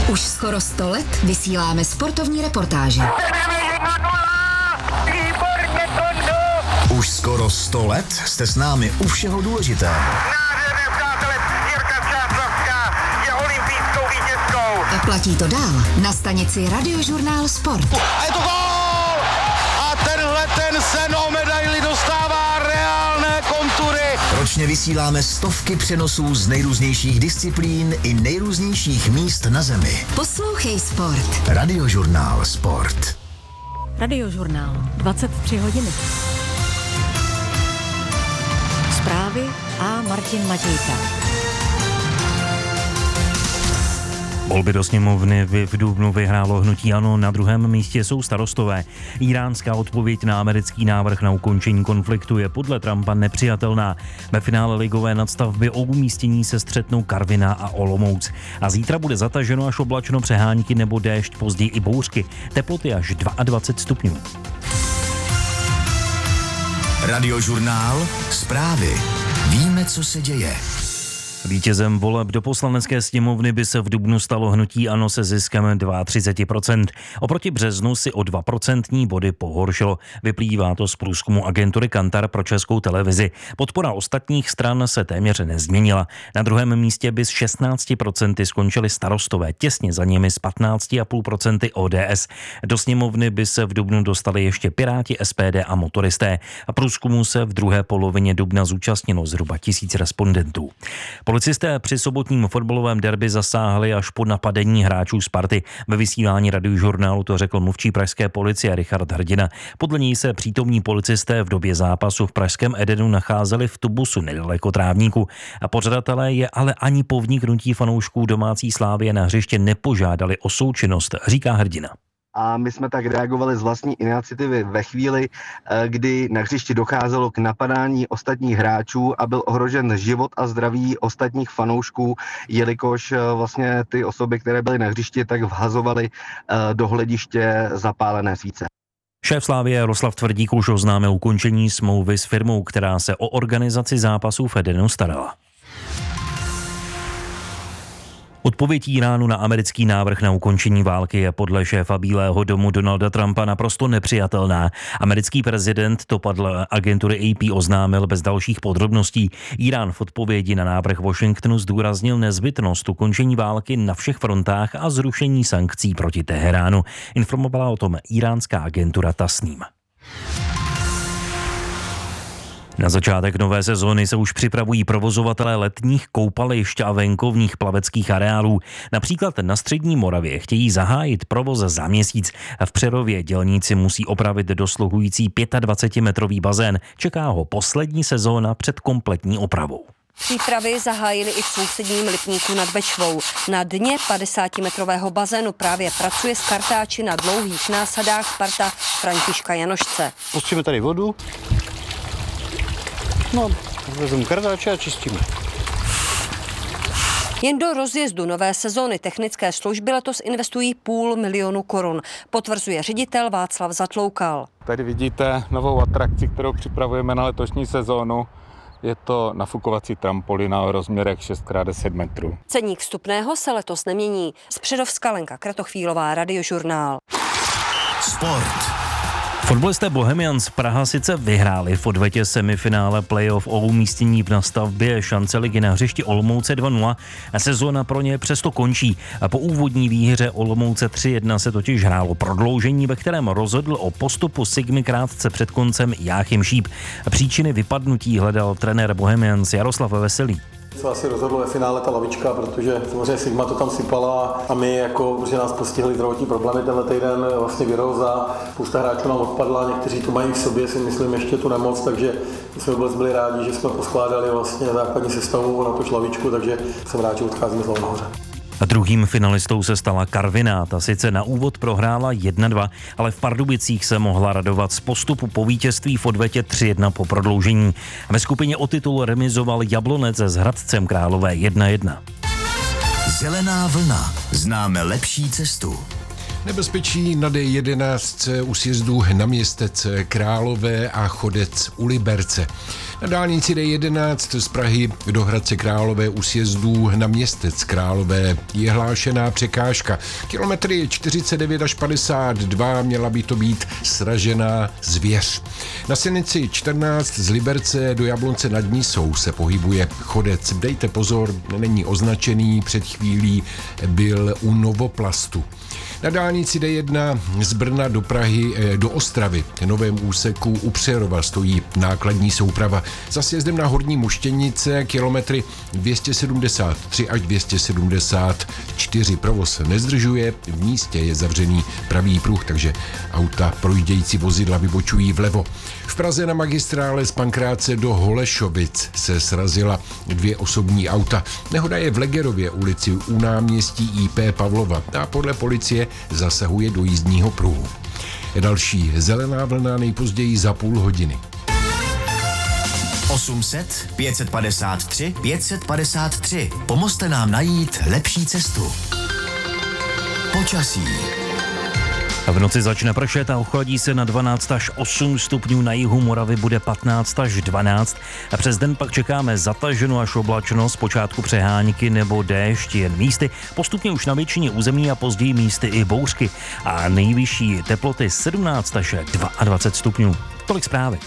Už skoro 100 let vysíláme sportovní reportáže. Už skoro 100 let jste s námi u všeho důležitého. A platí to dál na stanici Radiožurnál Sport. A je to gól! A ten sen o medaili dostává reálné kontury. Ročně vysíláme stovky přenosů z nejrůznějších disciplín i nejrůznějších míst na zemi. Poslouchej Sport. Radiožurnál Sport. Radiožurnál, 23 hodiny. Zprávy a Martin Matějka. Volby do sněmovny v dubnu vyhrálo hnutí ANO, na druhém místě jsou Starostové. Iránská odpověď na americký návrh na ukončení konfliktu je podle Trumpa nepřijatelná. Ve finále ligové nadstavby o umístění se střetnou Karviná a Olomouc. A zítra bude zataženo až oblačno, přehánky nebo déšť, později i bouřky. Teploty až 22 stupňů. Radiožurnál Zprávy. Víme, co se děje. Vítězem voleb do poslanecké sněmovny by se v dubnu stalo hnutí ANO se ziskem 32%. Oproti březnu si o 2% body pohoršilo. Vyplývá to z průzkumu agentury Kantar pro Českou televizi. Podpora ostatních stran se téměř nezměnila. Na druhém místě by s 16% skončili Starostové, těsně za nimi s 15,5% ODS. Do sněmovny by se v dubnu dostali ještě Piráti, SPD a motoristé. A průzkumu se v druhé polovině dubna zúčastnilo zhruba 1000 respondentů. Policisté při sobotním fotbalovém derby zasáhli až po napadení hráčů Sparty. Ve vysílání Radiožurnálu to řekl mluvčí pražské policie Richard Hrdina. Podle něj se přítomní policisté v době zápasu v pražském Edenu nacházeli v tubusu nedaleko trávníku. A pořadatelé je ale ani po vniknutí fanoušků domácí Slávie na hřiště nepožádali o součinnost, říká Hrdina. A my jsme tak reagovali z vlastní iniciativy ve chvíli, kdy na hřišti docházelo k napadání ostatních hráčů a byl ohrožen život a zdraví ostatních fanoušků, jelikož vlastně ty osoby, které byly na hřišti, tak vhazovaly do hlediště zapálené svíce. Šéf Slávie Jaroslav Tvrdík už oznámil ukončení smlouvy s firmou, která se o organizaci zápasů v Edenu starala. Odpověď Iránu na americký návrh na ukončení války je podle šéfa Bílého domu Donalda Trumpa naprosto nepřijatelná. Americký prezident to podle agentury AP oznámil bez dalších podrobností. Irán v odpovědi na návrh Washingtonu zdůraznil nezbytnost ukončení války na všech frontách a zrušení sankcí proti Teheránu. Informovala o tom iránská agentura Tasnim. Na začátek nové sezóny se už připravují provozovatelé letních koupališť a venkovních plaveckých areálů. Například na Střední Moravě chtějí zahájit provoz za měsíc. V Přerově dělníci musí opravit dosluhující 25-metrový bazén. Čeká ho poslední sezóna před kompletní opravou. Přípravy zahájili i v sousedním Lipníku nad Bečvou. Na dně 50-metrového bazénu právě pracuje s kartáči na dlouhých násadách parta Františka Janošce. Pustíme tady vodu. No, vezmu kartáče a čistíme. Jen do rozjezdu nové sezóny technické služby letos investují 500 000 korun, potvrzuje ředitel Václav Zatloukal. Tady vidíte novou atrakci, kterou připravujeme na letošní sezónu. Je to nafukovací trampolína o rozměrech 6x10 metrů. Ceník vstupného se letos nemění. Z Přerovska Lenka Kratochvílová, Radiožurnál. Sport. Fotbalisté Bohemians Praha sice vyhráli v odvetě semifinále playoff o umístění v nastavbě šance ligy na hřišti Olomouce 2-0 a sezóna pro ně přesto končí. A po úvodní výhře Olomouce 3-1 se totiž hrálo prodloužení, ve kterém rozhodl o postupu Sigmy krátce před koncem Jáchym Šíp. Příčiny vypadnutí hledal trenér Bohemians Jaroslav Veselý. Co asi rozhodlo ve finále ta lavička, protože samozřejmě Sigma to tam sypala a my protože nás postihly zdravotní problémy tenhle týden, vlastně viróza, spousta hráčů nám odpadla, někteří to mají v sobě, si myslím, ještě tu nemoc, takže my jsme vůbec byli rádi, že jsme poskládali vlastně základní sestavu na tu lavičku, takže jsem rád, že odcházíme znovu nahoře. A druhým finalistou se stala Karviná. Ta sice na úvod prohrála 1-2, ale v Pardubicích se mohla radovat z postupu po vítězství v odvetě 3-1 po prodloužení. Ve skupině o titul remizoval Jablonec s Hradcem Králové 1-1. Zelená vlna. Známe lepší cestu. Nebezpečí na D11 u sjezdu na Městec Králové a Chodec u Liberce. Na dálnici D11 z Prahy do Hradce Králové u sjezdů na Městec Králové je hlášená překážka. Kilometry 49 až 52 měla by to být sražená zvěř. Na silnici 14 z Liberce do Jablonce nad Nisou se pohybuje chodec. Dejte pozor, není označený, před chvílí byl u Novoplastu. Na dálnici D1 z Brna do Prahy do Ostravy v novém úseku u Přerova stojí nákladní souprava. Za sjezdem na Horní Moštěnice kilometry 273 až 274. Provoz nezdržuje, v místě je zavřený pravý pruh, takže auta projíždějící vozidla vybočují vlevo. V Praze na magistrále z Pankráce do Holešovic se srazila 2 osobní auta. Nehoda je v Legerově ulici u náměstí IP Pavlova a podle policie zasahuje do jízdního pruhu. Další zelená vlna nejpozději za půl hodiny. 800 553 553. Pomozte nám najít lepší cestu. Počasí. V noci začne pršet a ochladí se na 12 až 8 stupňů, na jihu Moravy bude 15 až 12 a přes den pak čekáme zataženou až oblačnost, zpočátku přehánky nebo déšť, jen místy, postupně už na většině území a později místy i bouřky a nejvyšší teploty 17 až 22 stupňů. Tolik zprávy.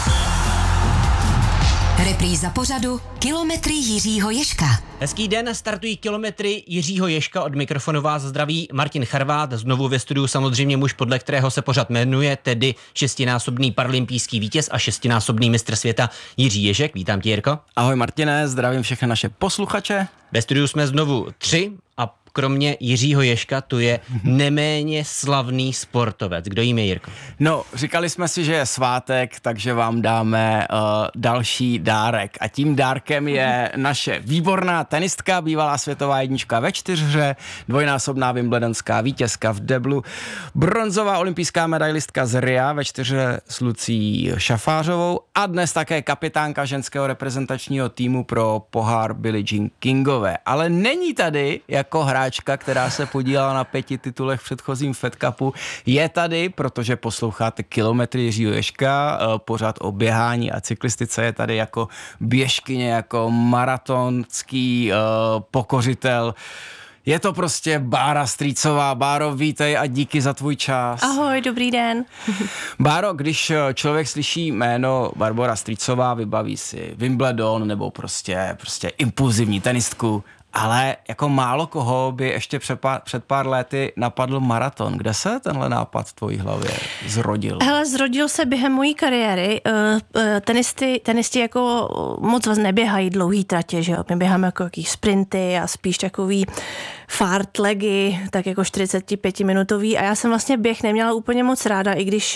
Repríza pořadu Kilometry Jiřího Ježka. Hezký den, startují Kilometry Jiřího Ježka, od mikrofonu vás zdraví Martin Charvát, znovu ve studiu samozřejmě muž, podle kterého se pořad jmenuje, tedy 6násobný paralympijský vítěz a 6násobný mistr světa Jiří Ježek. Vítám tě, Jirko. Ahoj Martine, zdravím všechny naše posluchače. Ve studiu jsme znovu 3 a kromě Jiřího Ježka tu je neméně slavný sportovec. Kdo jim je, Jirko? No, říkali jsme si, že je svátek, takže vám dáme další dárek. A tím dárkem je naše výborná tenistka, bývalá světová jednička ve čtyřhře, dvojnásobná wimbledonská vítězka v deblu, bronzová olympijská medailistka z Ria ve čtyřhře s Lucí Šafářovou a dnes také kapitánka ženského reprezentačního týmu pro pohár Billie Jean Kingové. Ale není tady jako hráčka, která se podílela na 5 titulech v předchozím Fed Cupu, je tady, protože posloucháte Kilometry Jiřího Ježka, pořád o běhání a cyklistice, je tady jako běžkyně, jako maratonský pokořitel. Je to prostě Bára Strýcová. Báro, vítej a díky za tvůj čas. Ahoj, dobrý den. Báro, když člověk slyší jméno Barbora Strýcová, vybaví si Wimbledon nebo prostě impulzivní tenistku, ale jako málo koho by ještě před pár lety napadl maraton. Kde se tenhle nápad v tvojí hlavě zrodil? Hele, zrodil se během mojí kariéry. Tenisti jako moc vás neběhají dlouhý tratě, že jo? My běháme jako jaký sprinty a spíš takový fartlegy, tak jako 45-minutový a já jsem vlastně běh neměla úplně moc ráda, i když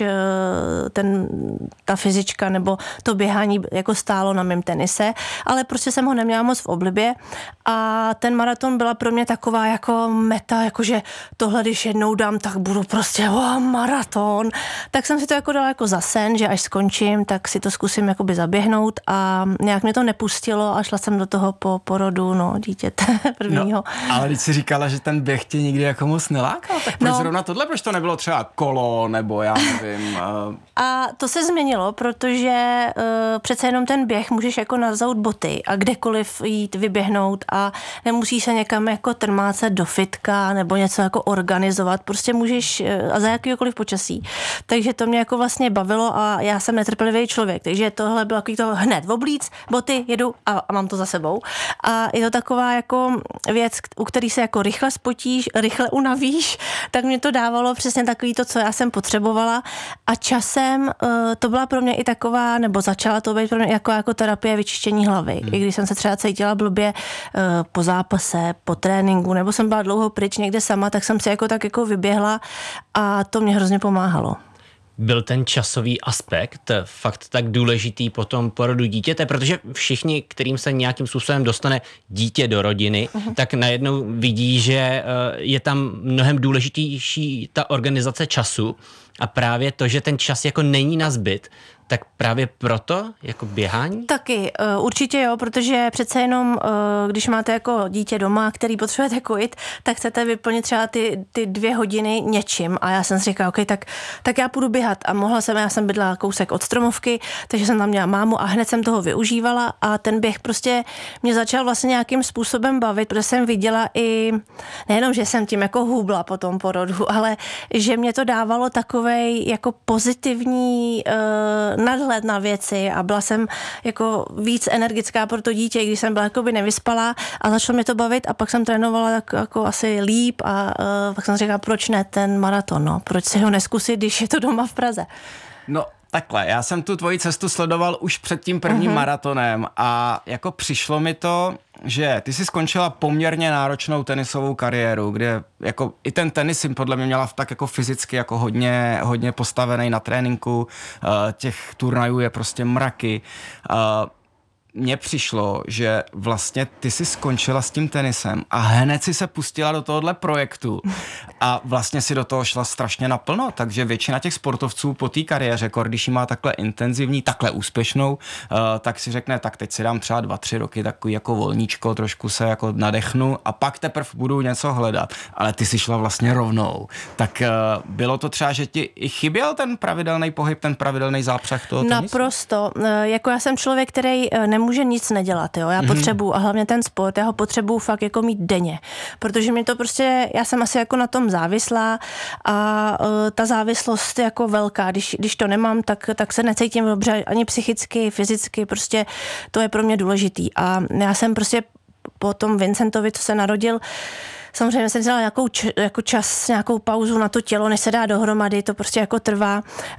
ta fyzička nebo to běhání jako stálo na mém tenise, ale prostě jsem ho neměla moc v oblibě a ten maraton byla pro mě taková jako meta, jakože tohle, když jednou dám, tak budu prostě maraton. Tak jsem si to jako dala jako za sen, že až skončím, tak si to zkusím jakoby zaběhnout a nějak mě to nepustilo a šla jsem do toho po porodu, dítěte prvního. No, ale když si říkala, že ten běh tě nikdy jako moc nelákal, tak proč zrovna tohle, proč to nebylo třeba kolo, nebo já nevím. A to se změnilo, protože přece jenom ten běh můžeš jako nazout boty a kdekoliv jít vyběhnout a nemusíš se někam jako trmácet do fitka nebo něco jako organizovat, prostě můžeš a za jakýkoliv počasí. Takže to mě jako vlastně bavilo a já jsem netrpělivý člověk, takže tohle bylo takový to hned oblíc, boty, jedu a mám to za sebou. A je to taková jako věc, u který se jako rychle spotíš, rychle unavíš, tak mě to dávalo přesně takový to, co já jsem potřebovala a časem to byla pro mě i taková, nebo začala to být pro mě jako terapie vyčištění hlavy. I když jsem se třeba cítila blbě po zápase, po tréninku, nebo jsem byla dlouho pryč někde sama, tak jsem si tak vyběhla a to mě hrozně pomáhalo. Byl ten časový aspekt fakt tak důležitý po tom porodu dítěte, protože všichni, kterým se nějakým způsobem dostane dítě do rodiny, tak najednou vidí, že je tam mnohem důležitější ta organizace času a právě to, že ten čas jako není na zbyt, Tak právě proto, jako běhání? Taky, určitě jo, protože přece jenom, když máte jako dítě doma, který potřebujete kojit, tak chcete vyplnit třeba ty 2 hodiny něčím. A já jsem si říkala, OK, tak já půjdu běhat. A já jsem bydlela kousek od Stromovky, takže jsem tam měla mámu a hned jsem toho využívala a ten běh prostě mě začal vlastně nějakým způsobem bavit, protože jsem viděla i, nejenom, že jsem tím jako hubla po tom porodu, ale že mě to dávalo takovej jako pozitivní nadhled na věci a byla jsem jako víc energická pro to dítě, když jsem byla jakoby nevyspalá a začalo mě to bavit a pak jsem trénovala tak jako asi líp a pak jsem říkala, proč ne ten maraton, no? Proč si ho neskusit, když je to doma v Praze? No takhle, já jsem tu tvoji cestu sledoval už před tím prvním maratonem a jako přišlo mi to, že ty jsi skončila poměrně náročnou tenisovou kariéru, kde jako i ten tenis jsi podle mě měla tak jako fyzicky jako hodně postavený na tréninku, těch turnajů je prostě mraky. Mně přišlo, že vlastně ty jsi skončila s tím tenisem a hned si se pustila do tohohle projektu a vlastně si do toho šla strašně naplno, takže většina těch sportovců po té kariéře, když ji má takhle intenzivní, takhle úspěšnou, tak si řekne, tak teď si dám třeba 2-3 roky takový jako volníčko, trošku se jako nadechnu a pak teprve budu něco hledat, ale ty si šla vlastně rovnou. Tak bylo to třeba, že ti i chyběl ten pravidelný pohyb, ten pravidelný zápřah toho tenisu? Naprosto. Jako já jsem člověk, který nemůže nic nedělat, jo. Já potřebuju, a hlavně ten sport, já ho potřebuju fakt jako mít denně, protože mě to prostě, já jsem asi jako na tom závislá a ta závislost je jako velká. Když to nemám, tak se necítím dobře ani psychicky, fyzicky, prostě to je pro mě důležitý. A já jsem prostě po tom Vincentovi, co se narodil, samozřejmě jsem vzala jako čas, nějakou pauzu na to tělo, než se dá dohromady, to prostě jako trvá,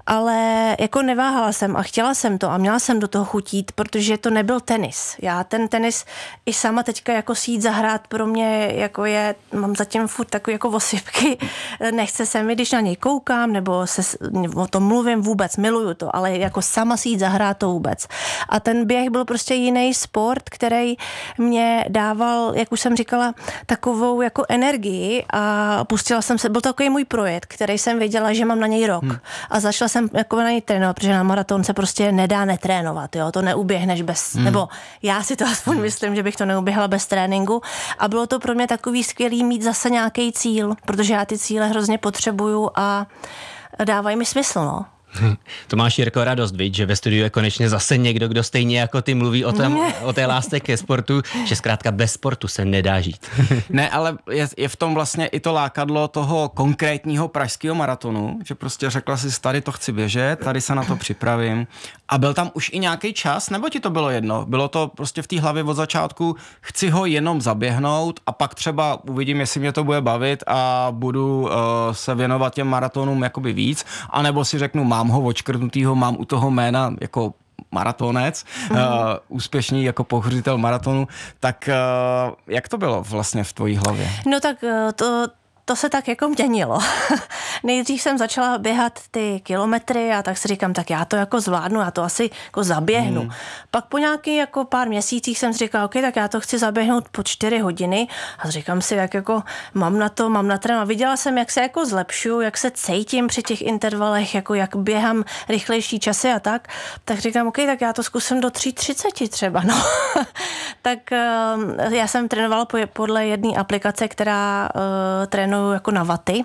ale jako neváhala jsem a chtěla jsem to a měla jsem do toho chutít, protože to nebyl tenis. Já ten tenis i sama teďka jako si jít zahrát pro mě jako mám zatím furt takový jako osypky, nechce se mi, když na něj koukám, nebo o tom mluvím vůbec, miluju to, ale jako sama si jít zahrát to vůbec. A ten běh byl prostě jiný sport, který mě dával, jak už jsem říkala, takovou jako energii a pustila jsem se, byl to takový můj projekt, který jsem věděla, že mám na něj rok. A začala jsem jako na něj trénovat, protože na maraton se prostě nedá netrénovat, jo, to neuběhneš bez, nebo já si to aspoň myslím, že bych to neuběhla bez tréninku a bylo to pro mě takový skvělý mít zase nějaký cíl, protože já ty cíle hrozně potřebuju a dávají mi smysl, no. To máš, Jirko, radost, viď, že ve studiu je konečně zase někdo, kdo stejně jako ty mluví o té lásce ke sportu, že zkrátka bez sportu se nedá žít. Ne, ale je v tom vlastně i to lákadlo toho konkrétního pražského maratonu, že prostě řekla si, tady to chci běžet, tady se na to připravím. A byl tam už i nějaký čas, nebo ti to bylo jedno? Bylo to prostě v té hlavě od začátku, chci ho jenom zaběhnout a pak třeba uvidím, jestli mě to bude bavit a budu se věnovat těm maratonům jakoby víc, anebo si řeknu, mám ho odškrtnutýho, mám u toho jména jako maratonec, úspěšný jako pohořitel maratonu, tak jak to bylo vlastně v tvojí hlavě? No tak to se tak jako měnilo. Nejdřív jsem začala běhat ty kilometry a tak si říkám, tak já to jako zvládnu, já to asi jako zaběhnu. Pak po nějaký jako pár měsících jsem si říkala, OK, tak já to chci zaběhnout po 4 hodiny a říkám si, jak jako mám na trénu. A viděla jsem, jak se jako zlepšuju, jak se cítím při těch intervalech, jako jak běhám rychlejší časy a tak říkám, OK, tak já to zkusím do 3:30 třeba, no. Tak já jsem trénovala podle jedné aplikace, která trénuje jako na vaty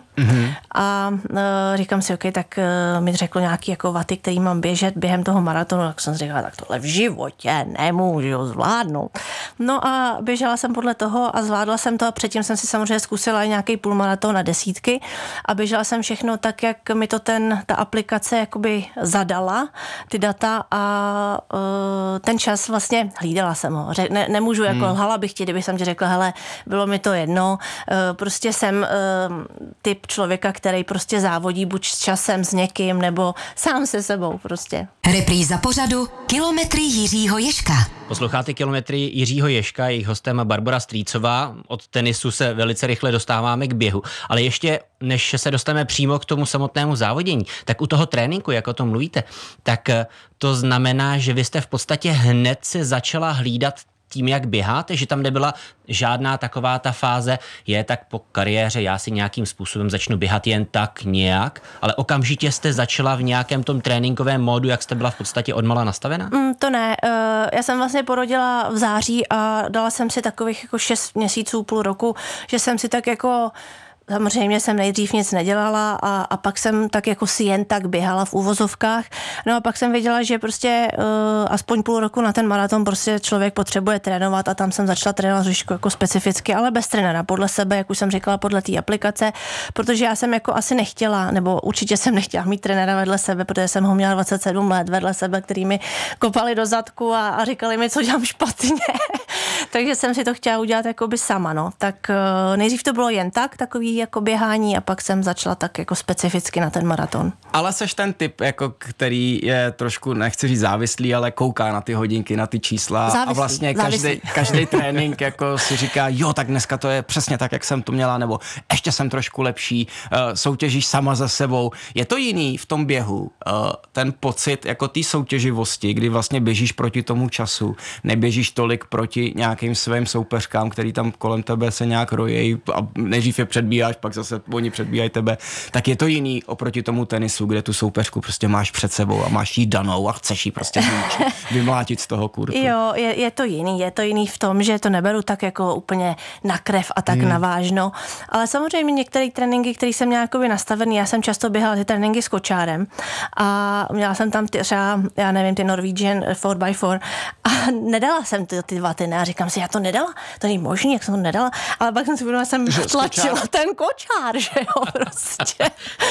a říkám si, OK, tak mi řeklo nějaký jako vaty, který mám běžet během toho maratonu, tak jsem si říkala, tak tohle v životě nemůžu zvládnout. No a běžela jsem podle toho a zvládla jsem to a předtím jsem si samozřejmě zkusila nějaký půlmaraton na 10 a běžela jsem všechno tak, jak mi to ta aplikace jakoby zadala, ty data a ten čas vlastně hlídala jsem ho. Nemůžu, jako lhala bych ti, kdybych jsem ti řekla, hele, bylo mi to jedno, prostě jsem typ člověka, který prostě závodí buď s časem, s někým, nebo sám se sebou prostě. Repríza pořadu Kilometry Jiřího Ježka. Posloucháte Kilometry Jiřího Ježka, jejich hostem Barbora Strýcová. Od tenisu se velice rychle dostáváme k běhu. Ale ještě, než se dostaneme přímo k tomu samotnému závodění, tak u toho tréninku, jak o tom mluvíte, tak to znamená, že vy jste v podstatě hned se začala hlídat tím, jak běháte, že tam nebyla žádná taková ta fáze, tak po kariéře já si nějakým způsobem začnu běhat jen tak nějak, ale okamžitě jste začala v nějakém tom tréninkovém módu, jak jste byla v podstatě odmala nastavená? To ne, já jsem vlastně porodila v září a dala jsem si takových jako 6 měsíců, půl roku, že jsem si tak jako samozřejmě jsem nejdřív nic nedělala a pak jsem tak jako si jen tak běhala v úvozovkách. No a pak jsem věděla, že prostě aspoň půl roku na ten maraton prostě člověk potřebuje trénovat a tam jsem začala trénovat trošku jako specificky, ale bez trenéra, podle sebe, jak už jsem říkala, podle té aplikace, protože já jsem jako asi nechtěla, nebo určitě jsem nechtěla mít trenéra vedle sebe, protože jsem ho měla 27 let vedle sebe, který mi kopali do zadku a říkali mi, co dělám špatně. Takže jsem si to chtěla udělat jakoby sama, no. Tak nejdřív to bylo jen tak, takový jako běhání a pak jsem začala tak jako specificky na ten maraton. Ale seš ten typ, jako který je trošku, nechci říct závislý, ale kouká na ty hodinky, na ty čísla závislý, a vlastně každý trénink jako si říká, jo, tak dneska to je přesně tak, jak jsem to měla, nebo ještě jsem trošku lepší, soutěžíš sama za sebou. Je to jiný v tom běhu, ten pocit jako té soutěživosti, kdy vlastně běžíš proti tomu času, neběžíš tolik proti nějakým svým soupeřkám, který tam kolem tebe se nějak rojejí a nejdřív je předbíháš, pak zase oni předbíhají tebe, tak je to jiný oproti tomu tenisu, kde tu soupeřku prostě máš před sebou a máš jí danou a chceš jí prostě vymlátit z toho kurtu. Jo, je to jiný v tom, že to neberu tak jako úplně na krev a tak navážno, ale samozřejmě některé tréninky, které jsem měla jakoby nastavený, já jsem často běhala ty tréninky s kočárem a měla jsem tam třeba, já nevím, ty Norwegian 4x4 a nedala jsem ty 2 týdny a říkám si, já to nedala, to není možný, jak jsem to nedala, ale pak jsem si uvědomila, jsem tlačila ten kočár, že jo, prostě.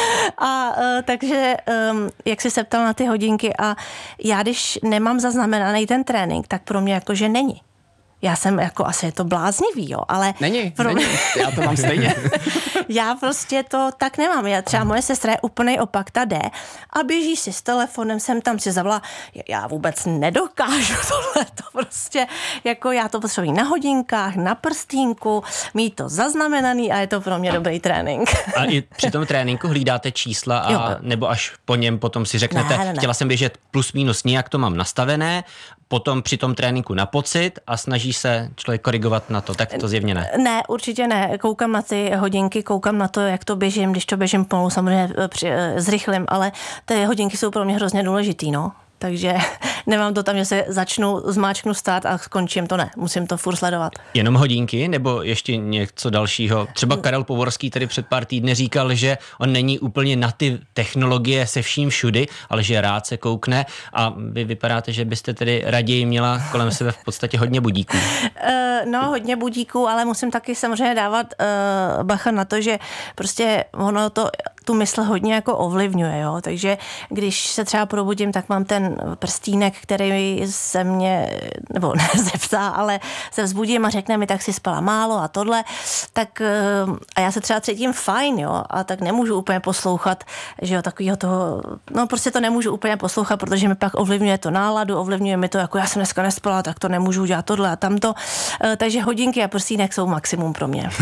A takže, jak jsi se ptal na ty hodinky a já, když nemám zaznamenaný ten trénink, tak pro mě jakože není. Já jsem jako, asi je to bláznivý, jo, ale... Není, já to mám stejně. Já prostě to tak nemám. Třeba moje sestra je úplnej opak, ta jde a běží si s telefonem, jsem tam si zavolá. Já vůbec nedokážu tohle, to prostě, jako já to potřebuji na hodinkách, na prstínku, mít to zaznamenaný a je to pro mě dobrý trénink. A i při tom tréninku hlídáte čísla a nebo až po něm potom si řeknete, ne. Chtěla jsem běžet plus minus nějak to mám nastavené, potom při tom tréninku na pocit a snaží se člověk korigovat na to, tak to zjevně ne. Ne, určitě ne. Koukám na ty hodinky, koukám na to, jak to běžím, když to běžím pomalu, samozřejmě zrychlím, ale ty hodinky jsou pro mě hrozně důležitý, no. Takže nemám to tam, že se zmáčknu stát a skončím, to ne. Musím to furt sledovat. Jenom hodinky nebo ještě něco dalšího? Třeba Karel Povorský tady před pár týdny říkal, že on není úplně na ty technologie se vším všudy, ale že rád se koukne a vy vypadáte, že byste tedy raději měla kolem sebe v podstatě hodně budíků. No, hodně budíků, ale musím taky samozřejmě dávat bacha na to, že prostě ono to tu mysl hodně jako ovlivňuje, jo. Takže když se třeba probudím, tak mám ten prstínek, který se mě, nebo ne zeptá, ale se vzbudím a řekne mi, tak si spala málo a tohle, tak a já se třeba cítím fajn, jo, a tak nemůžu úplně poslouchat, že jo, takovýho toho, no prostě to nemůžu úplně poslouchat, protože mi pak ovlivňuje to náladu, ovlivňuje mi to, jako já jsem dneska nespala, tak to nemůžu udělat tohle a tamto, takže hodinky a prstínek jsou maximum pro mě.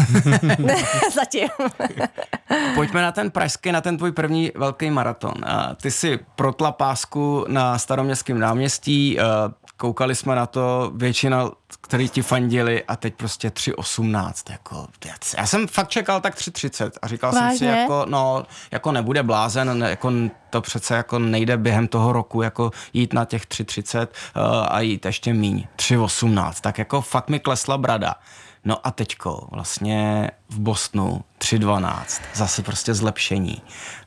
Zatím. Pojďme na ten pražský, na ten tvůj první velký maraton. Ty si protla pásku na Staroměstském náměstí, koukali jsme na to, většina, který ti fandili a teď prostě 3:18. Jako, já jsem fakt čekal tak 3:30 a říkal jsem si, jako nebude blázen, jako to přece jako nejde během toho roku jako jít na těch 3:30 a jít ještě míň. 3:18, tak jako fakt mi klesla brada. No a teďko vlastně v Bostonu 3:12, zase prostě zlepšení.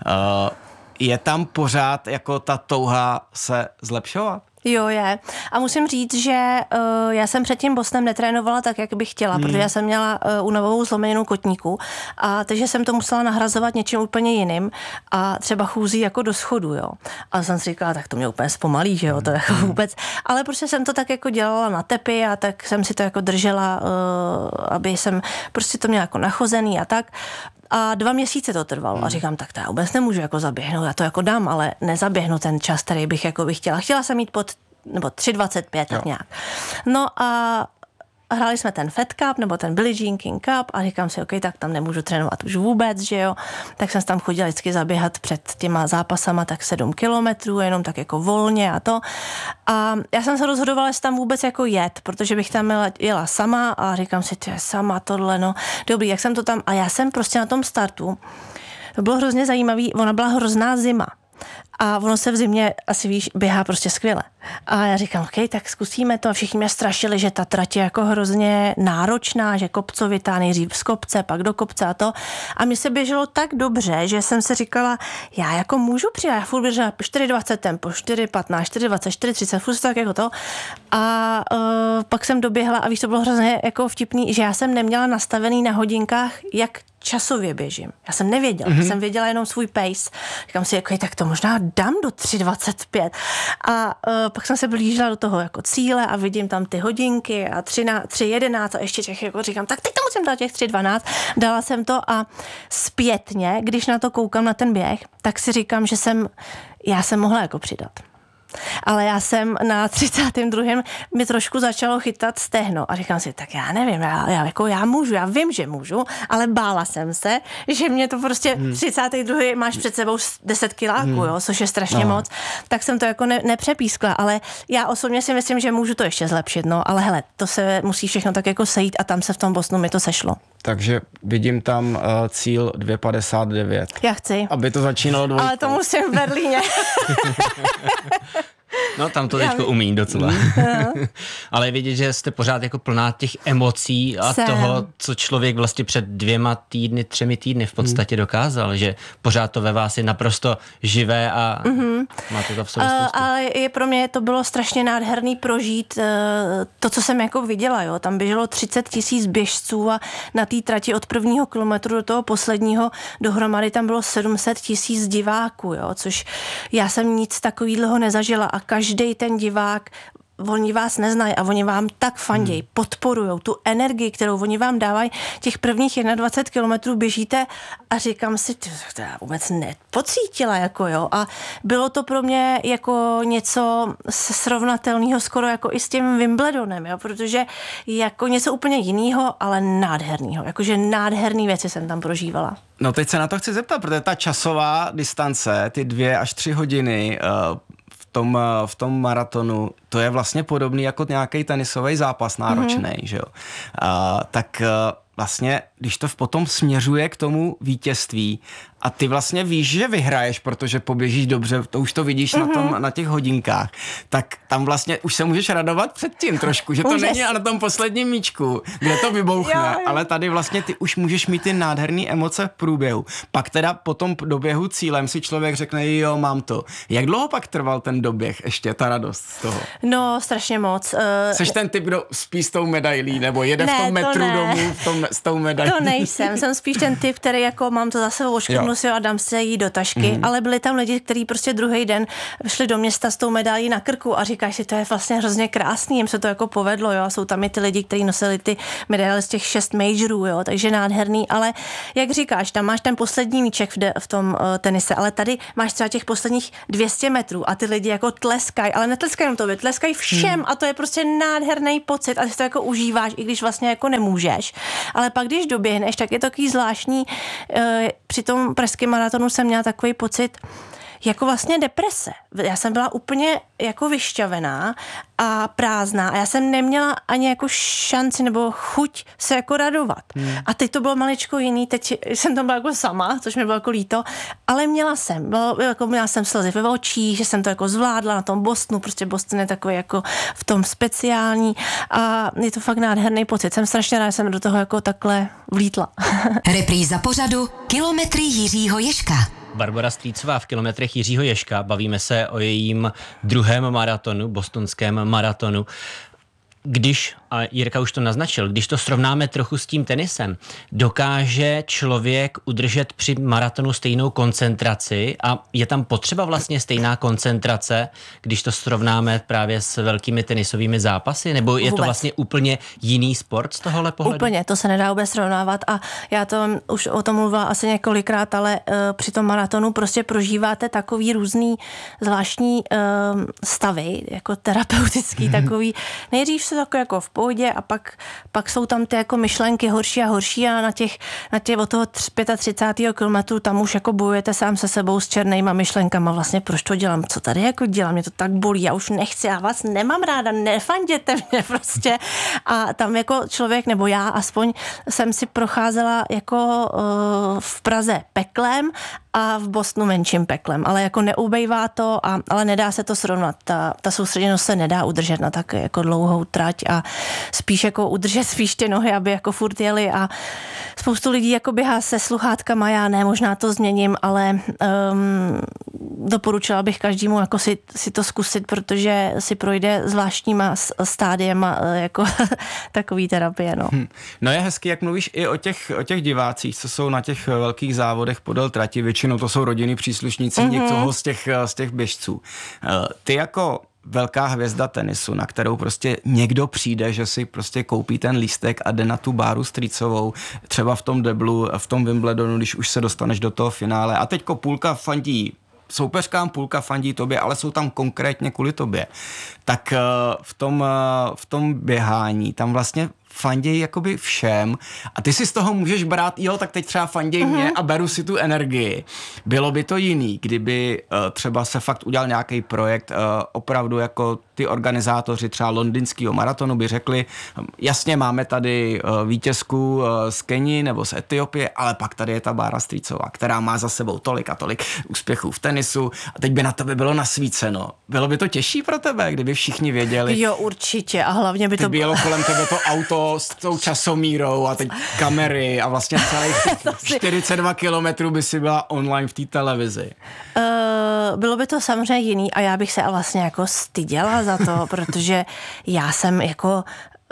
Je tam pořád jako ta touha se zlepšovat? Jo, je. A musím říct, že já jsem před tím Bostonem netrénovala tak, jak bych chtěla, protože já jsem měla únavovou zlomeninu kotníku a takže jsem to musela nahrazovat něčím úplně jiným a třeba chůzí jako do schodu, jo. A jsem si říkala, tak to mě úplně zpomalí, že jo, to jako vůbec. Ale prostě jsem to tak jako dělala na tepi a tak jsem si to jako držela, aby jsem prostě to měla jako nachozený a tak. A 2 měsíce to trvalo a říkám, tak to já vůbec nemůžu jako zaběhnout, já to jako dám, ale nezaběhnu ten čas, který bych jako chtěla. Chtěla jsem jít nebo 3:25, tak nějak. No a hráli jsme ten Fed Cup nebo ten Billie Jean King Cup a říkám si, OK, tak tam nemůžu trénovat už vůbec, že jo. Tak jsem tam chodila vždycky zaběhat před těma zápasama tak 7 kilometrů, jenom tak jako volně a to. A já jsem se rozhodovala, jestli tam vůbec jako jet, protože bych tam jela sama a říkám si, ty sama tohle, no dobrý, jak jsem to tam, a já jsem prostě na tom startu, to bylo hrozně zajímavý, ona byla hrozná zima. A ono se v zimě, asi víš, běhá prostě skvěle. A já říkám, OK, tak zkusíme to. A všichni mě strašili, že ta trať je jako hrozně náročná, že kopcovitá, nejdřív z kopce, pak do kopce a to. A mně se běželo tak dobře, že jsem se říkala, já jako můžu přijít. Já furt běžela 4,20 tempo, 4,15, 4,20, 4,30, furt tak jako to. A pak jsem doběhla a víš, to bylo hrozně jako vtipný, že já jsem neměla nastavený na hodinkách, jak časově běžím. Já jsem nevěděla, jsem věděla jenom svůj pace. Říkám si, okay, tak to možná dám do 3,25. A pak jsem se blížila do toho jako cíle a vidím tam ty hodinky a 3,11 a ještě těch jako říkám, tak teď to musím dát těch 3,12. Dala jsem to a zpětně, když na to koukám na ten běh, tak si říkám, že já jsem mohla jako přidat. Ale já jsem na 32. mi trošku začalo chytat stehno a říkám si, tak já nevím, já můžu, já vím, že můžu, ale bála jsem se, že mě to prostě 32. máš před sebou 10 kiláků, jo, což je strašně moc, tak jsem to jako nepřepískla, ale já osobně si myslím, že můžu to ještě zlepšit, no, ale hele, to se musí všechno tak jako sejít a tam se v tom Bostonu mi to sešlo. Takže vidím tam cíl 2,59. Já chci. Aby to začínalo 2. Ale to musím v Berlíně. No tam to teďko umí docela. Ale je vidět, že jste pořád jako plná těch emocí a toho, co člověk vlastně před 2 týdny, 3 týdny v podstatě dokázal, že pořád to ve vás je naprosto živé a máte to v sobě spoustu. Ale pro mě to bylo strašně nádherný prožít to, co jsem jako viděla, jo. Tam běželo 30 000 běžců a na té trati od 1. kilometru do toho posledního dohromady tam bylo 700 000 diváků, jo, což já jsem nic takového nezažila a každý ten divák, oni vás neznají a oni vám tak fandějí, podporujou tu energii, kterou oni vám dávají. Těch prvních 21 kilometrů běžíte a říkám si, to já vůbec nepocítila, jako jo. A bylo to pro mě jako něco srovnatelného skoro jako i s tím Wimbledonem, jo, protože jako něco úplně jiného, ale nádherného. Jakože nádherný věci jsem tam prožívala. No teď se na to chci zeptat, protože ta časová distance, ty 2 až 3 hodiny v tom maratonu, to je vlastně podobný jako nějaký tenisový zápas náročný, že jo. Tak vlastně, když to potom směřuje k tomu vítězství a ty vlastně víš, že vyhraješ, protože poběžíš dobře, to už to vidíš na těch hodinkách, tak tam vlastně už se můžeš radovat předtím trošku, že to není na tom posledním míčku, kde to vybouchne, ale tady vlastně ty už můžeš mít ty nádherné emoce v průběhu. Pak teda po tom doběhu cílem si člověk řekne, jo, mám to. Jak dlouho pak trval ten doběh ještě, ta radost z toho? No, strašně moc. Seš ten typ, kdo spí s tou medailí, nebo jede v tom metru domů s tou medailí? To nejsem, jsem spíš ten typ, který jako mám to za sebou oškrtnu si a dám se jí do tašky, ale byli tam lidi, kteří prostě druhý den šli do města s tou medailí na krku a říkáš si, to je vlastně hrozně krásný, jim se to jako povedlo, jo, a jsou tam i ty lidi, kteří nosili ty medaile z těch 6 majorů, jo, takže nádherný, ale jak říkáš, tam máš ten poslední míček v tom tenise, ale tady máš třeba těch posledních 200 metrů a ty lidi jako tleskají, ale netleskají jenom tobě, tleskají všem a to je prostě nádherný pocit a ty to jako užíváš, i když vlastně jako nemůžeš, ale pak když doběhneš, tak je to takový zvláštní, při tom pražském maratonu jsem měla takový pocit, jako vlastně deprese. Já jsem byla úplně jako vyšťavená a prázdná a já jsem neměla ani jako šanci nebo chuť se jako radovat. A teď to bylo maličko jiný, teď jsem tam byla jako sama, což mi bylo jako líto, ale měla jsem slzy ve očích, že jsem to jako zvládla na tom Bostonu, prostě Boston je takový jako v tom speciální a je to fakt nádherný pocit. Jsem strašně ráda, že jsem do toho jako takhle vlítla. Repríza pořadu Kilometry Jiřího Ježka. Barbora Strýcová v Kilometrech Jiřího Ježka. Bavíme se o jejím druhém maratonu, bostonském maratonu. Když, a Jirka už to naznačil, když to srovnáme trochu s tím tenisem, dokáže člověk udržet při maratonu stejnou koncentraci a je tam potřeba vlastně stejná koncentrace, když to srovnáme právě s velkými tenisovými zápasy? Nebo je to vlastně úplně jiný sport z tohohle pohledu? Úplně, to se nedá vůbec srovnávat a já to už o tom mluvila asi několikrát, ale při tom maratonu prostě prožíváte takový různý zvláštní stavy, jako terapeutický takový. Nejdřív se jako v pohodě a pak jsou tam ty jako myšlenky horší a horší a na těch od toho 35. kilometru tam už jako bojujete sám se sebou s černýma myšlenkama. Vlastně proč to dělám? Co tady jako dělám? Mě to tak bolí, já už nechci, já vás nemám ráda, nefanděte mě prostě. A tam jako člověk, nebo já aspoň jsem si procházela jako v Praze peklem a v Bostonu menším peklem, ale jako neubejvá to, ale nedá se to srovnat. Ta soustředěnost se nedá udržet na tak jako dlouhou trať a spíš jako udržet spíš ty nohy, aby jako furt jeli a spoustu lidí jako běhá se sluchátkama, já ne, možná to změním, ale doporučila bych každému jako si to zkusit, protože si projde zvláštníma stádiema jako takový terapie, no. No je hezky, jak mluvíš i o těch divácích, co jsou na těch velkých závodech podél trati, většinou to jsou rodinní příslušníci někoho z těch běžců. Ty jako velká hvězda tenisu, na kterou prostě někdo přijde, že si prostě koupí ten lístek a jde na tu Báru Strýcovou, třeba v tom deblu, v tom Wimbledonu, když už se dostaneš do toho finále a teďko půlka fandí soupeřkám, půlka fandí tobě, ale jsou tam konkrétně kvůli tobě. Tak v tom běhání tam vlastně fanděj jakoby všem a ty si z toho můžeš brát, jo, tak teď třeba fanděj mě a beru si tu energii. Bylo by to jiný, kdyby třeba se fakt udělal nějaký projekt, opravdu jako ty organizátoři třeba londýnského maratonu by řekli, jasně máme tady vítězku z Keni nebo z Etiopie, ale pak tady je ta Bára Strýcová, která má za sebou tolik a tolik úspěchů v tenisu a teď by na tebe bylo nasvíceno. Bylo by to těžší pro tebe, kdyby všichni věděli? Jo, určitě a hlavně by to bylo kolem tebe to auto s tou časomírou a teď kamery a vlastně celých 42 kilometrů by si byla online v té televizi. Bylo by to samozřejmě jiný a já bych se vlastně jako styděla za to, protože já jsem jako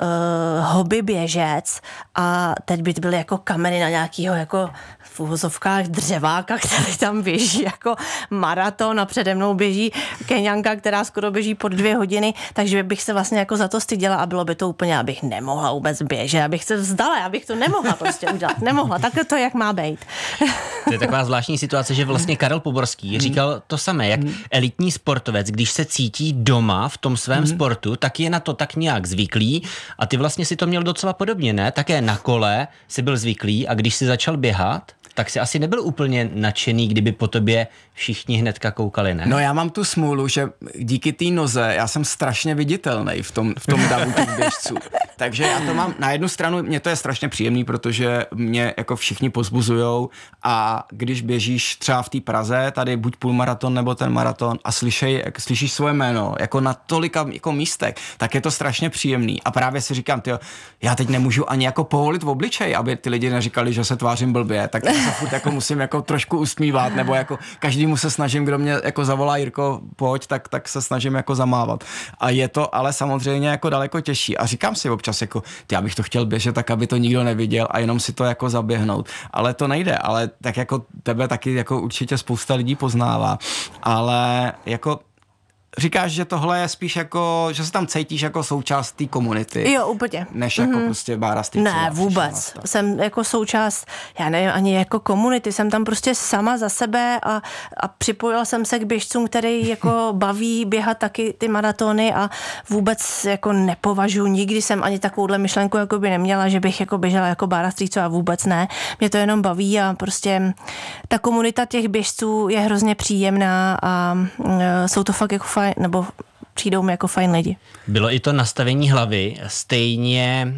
hobby běžec a teď by byly jako kamery na nějakýho jako v uvozovkách dřeváka, který tam běží jako maraton a přede mnou běží Keňanka, která skoro běží po 2 hodiny, takže bych se vlastně jako za to styděla a bylo by to úplně, abych nemohla vůbec běžet, abych se vzdala, abych to nemohla prostě udělat, nemohla, takhle to jak má být. To je taková zvláštní situace, že vlastně Karel Poborský říkal to samé, jak elitní sportovec, když se cítí doma v tom svém sportu, tak je na to tak nějak zvyklý. A ty vlastně si to měl docela podobně, ne? Také na kole si byl zvyklý a když si začal běhat, tak si asi nebyl úplně nadšený, kdyby po tobě všichni hnedka koukali, ne? No já mám tu smůlu, že díky té noze já jsem strašně viditelný v tom davu těch běžců. Takže já to mám, na jednu stranu mě to je strašně příjemný, protože mě jako všichni pozbuzujou a když běžíš třeba v té Praze, tady buď půlmaraton nebo ten maraton a slyšíš svoje jméno jako na tolika jako místech, tak je to strašně příjemný. A právě si říkám, tyjo, já teď nemůžu ani jako povolit v obličeji, aby ty lidi neříkali, že se tvářím blbě, tak já se furt jako musím jako trošku usmívat, nebo jako každému se snažím, kdo mě jako zavolá Jirko, pojď, tak se snažím jako zamávat. A je to ale samozřejmě jako daleko těžší. A říkám si občas jako, já bych to chtěl běžet tak, aby to nikdo neviděl a jenom si to jako zaběhnout. Ale to nejde, ale tak jako tebe taky jako určitě spousta lidí poznává. Ale jako říkáš, že tohle je spíš jako, že se tam cítíš jako součást té komunity. Jo, úplně. Než jako prostě Bára Strýcová. Ne, vůbec. Jsem jako součást, já nevím, ani jako komunity, jsem tam prostě sama za sebe a připojila jsem se k běžcům, který jako baví běhat taky ty maratony a vůbec jako nepovažuji, nikdy jsem ani takovouhle myšlenku jako by neměla, že bych jako běžela jako Bára Strýcová, vůbec ne. Mě to jenom baví a prostě ta komunita těch běžců je hrozně příjemná a jsou to fakt jako fajn, nebo přijdou mi jako fajn lidi. Bylo i to nastavení hlavy stejně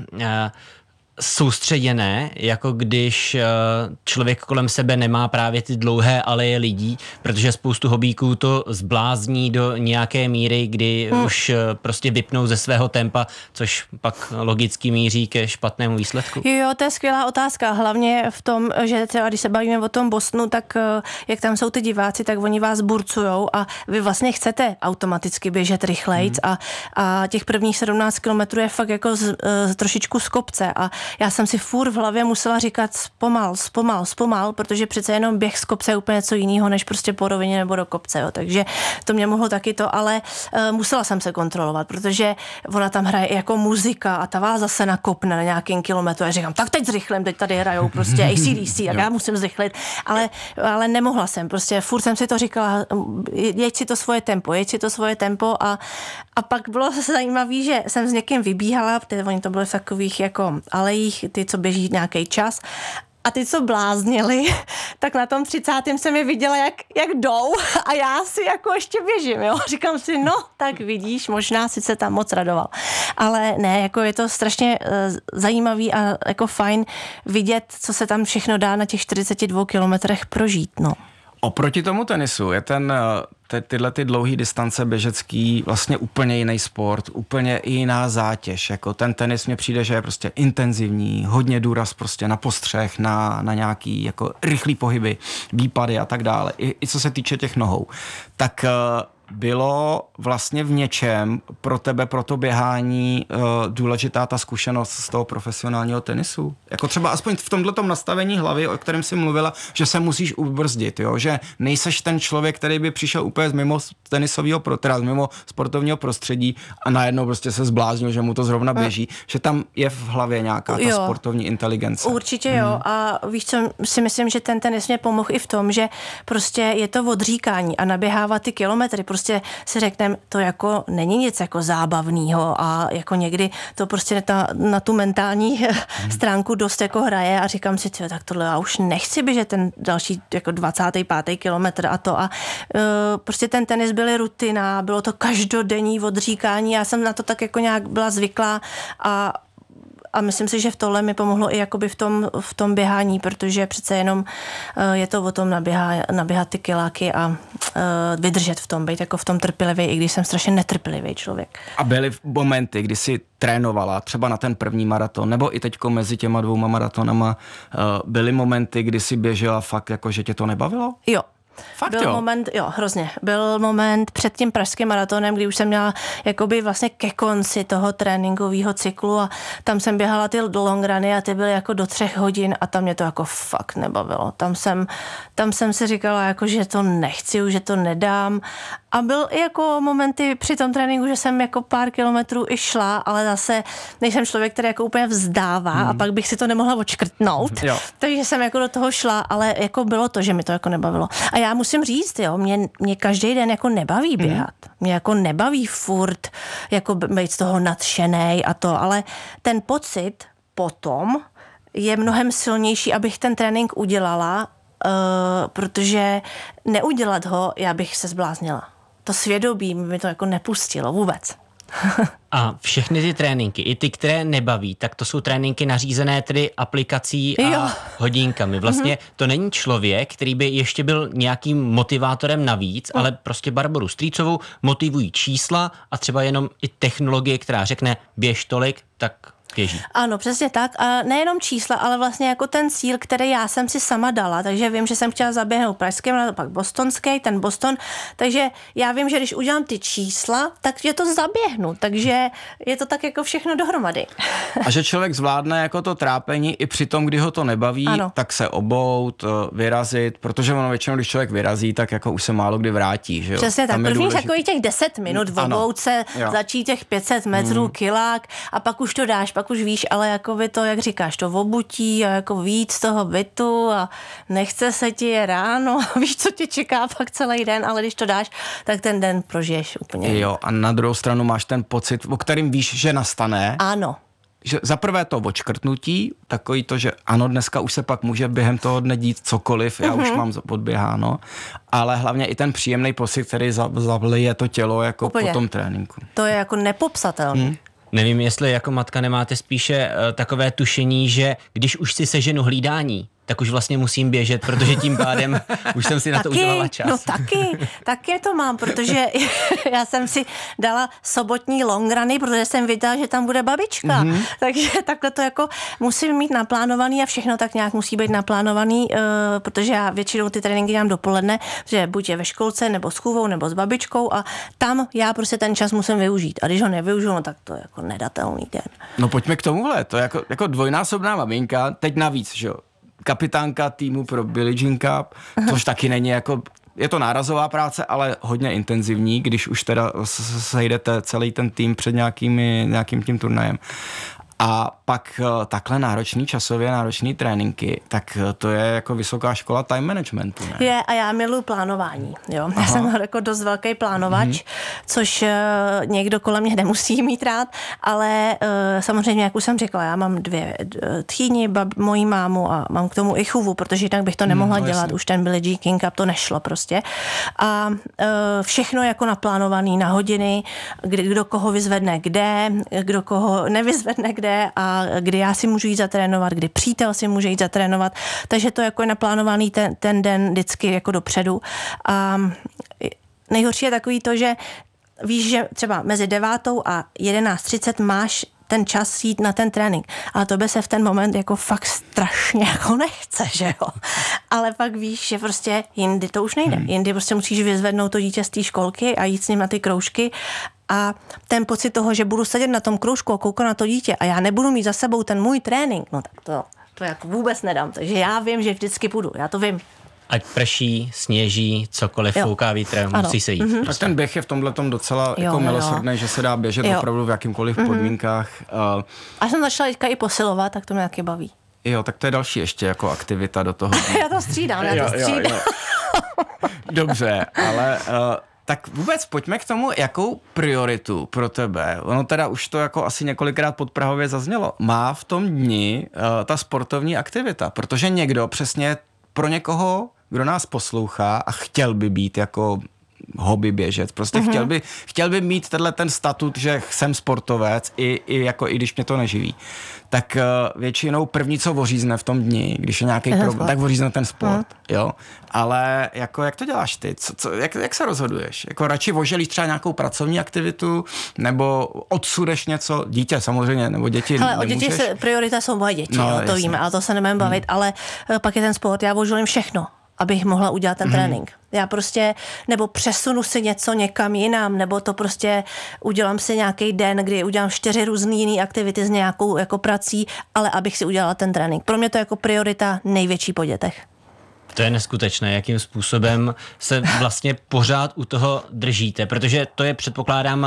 soustředěné, jako když člověk kolem sebe nemá právě ty dlouhé aleje lidí, protože spoustu hobíků to zblázní do nějaké míry, kdy už prostě vypnou ze svého tempa, což pak logicky míří ke špatnému výsledku. Jo, to je skvělá otázka. Hlavně v tom, že třeba když se bavíme o tom Bostonu, tak jak tam jsou ty diváci, tak oni vás burcujou a vy vlastně chcete automaticky běžet rychlejc a těch prvních 17 kilometrů je fakt jako trošičku z kopce a já jsem si furt v hlavě musela říkat zpomal, protože přece jenom běh z kopce je úplně něco jiného, než prostě po rovině nebo do kopce, jo. Takže to mě mohlo taky to, ale musela jsem se kontrolovat, protože ona tam hraje jako muzika a ta vás zase nakopne na nějakým kilometru. Já říkám, tak teď zrychlím, teď tady hrajou prostě AC/DC, tak já musím zrychlit, ale nemohla jsem, prostě furt jsem si to říkala, jeď si to svoje tempo A pak bylo zajímavé, že jsem s někým vybíhala, protože oni to byly v takových jako alejích, ty, co běží nějaký čas. A ty, co bláznili, tak na tom 30. jsem je viděla, jak jdou a já si jako ještě běžím, jo. Říkám si, no, tak vidíš, možná si se tam moc radoval. Ale ne, jako je to strašně zajímavý a jako fajn vidět, co se tam všechno dá na těch 42 kilometrech prožít, no. Oproti tomu tenisu je tyhle ty dlouhé distance běžecký vlastně úplně jiný sport, úplně i jiná zátěž. Jako ten tenis mně přijde, že je prostě intenzivní, hodně důraz prostě na postřeh, na nějaký jako rychlý pohyby, výpady a tak dále. I co se týče těch nohou. Tak bylo vlastně v něčem pro tebe, pro to běhání důležitá ta zkušenost z toho profesionálního tenisu? Jako třeba aspoň v tomhletom nastavení hlavy, o kterém jsi mluvila, že se musíš ubrzdit, jo? Že nejseš ten člověk, který by přišel úplně mimo tenisového, teda mimo sportovního prostředí a najednou prostě se zbláznil, že mu to zrovna běží, že tam je v hlavě nějaká ta sportovní inteligence. Určitě jo a víš co, si myslím, že ten tenis mě pomohl i v tom, že prostě je to odříkání a naběhávat ty kilometry, prostě si řekneme, to jako není nic jako zábavného a jako někdy to prostě na tu mentální stránku dost jako hraje a říkám si, tyjo, tak tohle já už nechci běžet ten další jako 25. kilometr a to a prostě ten tenis byly rutina, bylo to každodenní odříkání, já jsem na to tak jako nějak byla zvyklá a myslím si, že v tohle mi pomohlo i jakoby v tom běhání, protože přece jenom je to o tom naběhat ty kiláky a vydržet v tom, být jako v tom trpělivý, i když jsem strašně netrpělivý člověk. A byly momenty, kdy jsi trénovala třeba na ten první maraton, nebo i teďko mezi těma 2 maratonama, byly momenty, kdy jsi běžela fakt jako, že tě to nebavilo? Jo. Fakt byl moment, hrozně. Byl moment před tím pražským maratonem, kdy už jsem měla jakoby vlastně ke konci toho tréninkového cyklu a tam jsem běhala ty longrany a ty byly jako do 3 hodin a tam mě to jako fakt nebavilo. Tam jsem si říkala jako, že to nechci, že to nedám a byl i jako momenty při tom tréninku, že jsem jako pár kilometrů i šla, ale zase nejsem člověk, který jako úplně vzdává a pak bych si to nemohla odškrtnout. Takže jsem jako do toho šla, ale jako bylo to, že mi to jako nebavilo. A já musím říct, jo, mě každý den jako nebaví běhat. Mě jako nebaví furt jako být z toho nadšenej a to, ale ten pocit potom je mnohem silnější, abych ten trénink udělala, protože neudělat ho, já bych se zbláznila. To svědomí mi to jako nepustilo vůbec. A všechny ty tréninky, i ty, které nebaví, tak to jsou tréninky nařízené tedy aplikací a hodinkami. Vlastně to není člověk, který by ještě byl nějakým motivátorem navíc, ale prostě Barboru Strýcovou motivují čísla a třeba jenom i technologie, která řekne běž tolik, tak běží. Ano, přesně tak. A nejenom čísla, ale vlastně jako ten cíl, který já jsem si sama dala. Takže vím, že jsem chtěla zaběhnout pražský, pak bostonský, ten Boston. Takže já vím, že když udělám ty čísla, tak je to zaběhnu. Takže je to tak jako všechno dohromady. A že člověk zvládne jako to trápení i při tom, kdy ho to nebaví, tak se obout, vyrazit, protože ono většinou, když člověk vyrazí, tak jako už se málo kdy vrátí. Že jo? Přesně tak. Prvních takových těch 10 minut v obout se začít těch 500 metrů, kilák a pak už to dáš, pak už víš, ale jako by to, jak říkáš, to obutí a jako víc toho bytu a nechce se ti je ráno, víš, co tě čeká pak celý den, ale když to dáš, tak ten den prožiješ úplně. Jo, a na druhou stranu máš ten pocit, o kterým víš, že nastane. Ano. Že za prvé to odškrtnutí, takový to, že ano, dneska už se pak může během toho dne dít cokoliv, já už mám odběháno, ale hlavně i ten příjemný pocit, který zavlije to tělo jako po tom tréninku. To je jako nepopsatelný. Nevím, jestli jako matka nemáte spíše takové tušení, že když už si seženu hlídání, tak už vlastně musím běžet, protože tím pádem už jsem si na to udělala čas. No taky to mám, protože já jsem si dala sobotní longrany, protože jsem věděla, že tam bude babička. Takže takhle to jako musím mít naplánovaný a všechno tak nějak musí být naplánovaný, protože já většinou ty tréninky dělám dopoledne, že buď je ve školce, nebo s chůvou, nebo s babičkou a tam já prostě ten čas musím využít. A když ho nevyužiju, no tak to je jako nedatelný den. No pojďme k tomuhle, to je jako dvojnásobná maminka, teď navíc, že jo. Kapitánka týmu pro Billie Jean Cup, což taky není jako, je to nárazová práce, ale hodně intenzivní, když už teda sejdete celý ten tým před nějakým tím turnajem. A pak takhle časově náročný tréninky, tak to je jako vysoká škola time managementu, ne? Je, a já miluji plánování, jo. Já jsem jako dost velký plánovač, což někdo kolem mě nemusí mít rád, ale samozřejmě, jak už jsem řekla, já mám 2 tchýni, mojí mámu a mám k tomu i chůvu, protože jinak bych to nemohla dělat, jasně. Už ten Billie Jean King Cup to nešlo prostě. A všechno jako naplánovaný na hodiny, kdo koho vyzvedne kde, kdo koho nevyzvedne kde a kdy já si můžu jít zatrénovat, kdy přítel si může jít zatrénovat, takže to jako je naplánovaný ten den vždycky jako dopředu. A nejhorší je takový to, že víš, že třeba mezi 9 a 11:30 máš ten čas jít na ten trénink. Ale to by se v ten moment jako fakt strašně jako nechce, že jo. Ale pak víš, že prostě jindy to už nejde. Jindy prostě musíš vyzvednout to dítě z té školky a jít s ním na ty kroužky. A ten pocit toho, že budu sedět na tom kroužku a koukat na to dítě a já nebudu mít za sebou ten můj trénink, no tak to jako vůbec nedám. Takže já vím, že vždycky půjdu. Já to vím. Ať prší, sněží, cokoliv, fouká vítr, musí se jít. Tak ten běh je v tomhletom docela jako milosrdný, že se dá běžet opravdu v jakýmkoliv podmínkách. A jsem začala teďka i posilovat, tak to mě taky baví. Jo, tak to je další ještě jako aktivita do toho. Já to střídám. Dobře, ale... Tak vůbec pojďme k tomu, jakou prioritu pro tebe, ono teda už to jako asi několikrát podprahově zaznělo, má v tom dni ta sportovní aktivita, protože někdo přesně pro někoho, kdo nás poslouchá a chtěl by být jako hobby běžec, prostě chtěl by mít ten statut, že jsem sportovec, i když mě to neživí. Tak většinou první, co ořízne v tom dni, když je nějaký problém, tak ořízne ten sport, jo. Ale jako, jak to děláš ty? Jak se rozhoduješ? Jako radši oželíš třeba nějakou pracovní aktivitu, nebo odsudeš něco? Dítě samozřejmě, nebo děti hele, nemůžeš? O děti priorita jsou moje děti, no, to víme, ale to se nebudeme bavit, ale pak je ten sport, já oželím všechno, abych mohla udělat ten trénink. Já prostě, nebo přesunu si něco někam jinam, nebo to prostě udělám si nějaký den, kdy udělám 4 různý jiný aktivity s nějakou jako prací, ale abych si udělala ten trénink. Pro mě to je jako priorita největší po dětech. To je neskutečné, jakým způsobem se vlastně pořád u toho držíte, protože to je, předpokládám,